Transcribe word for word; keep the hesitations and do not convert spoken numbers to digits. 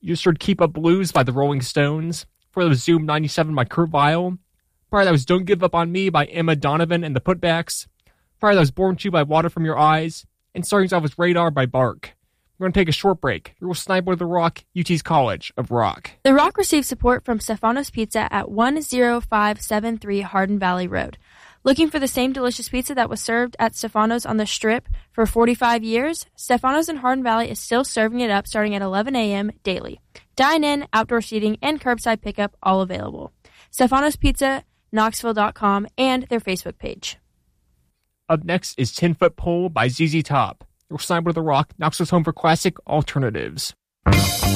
you just heard Keep Up Blues by the Rolling Stones. Before that was Zoom ninety-seven by Kurt Vile. Prior that was Don't Give Up on Me by Emma Donovan and the Putbacks. Prior that was Born to by Water from Your Eyes. And starting us off was Radar by Bark. We're going to take a short break. You're with Sniper of the Rock, U T's College of Rock. The Rock receives support from Stefano's Pizza at one oh five seven three Hardin Valley Road. Looking for the same delicious pizza that was served at Stefano's on the Strip for forty-five years? Stefano's in Hardin Valley is still serving it up starting at eleven a.m. daily. Dine-in, outdoor seating, and curbside pickup all available. Stefano's Pizza, Knoxville dot com, and their Facebook page. Up next is ten foot Pole by Z Z Top. You're Sniper of the Rock, Knoxville's home for classic alternatives.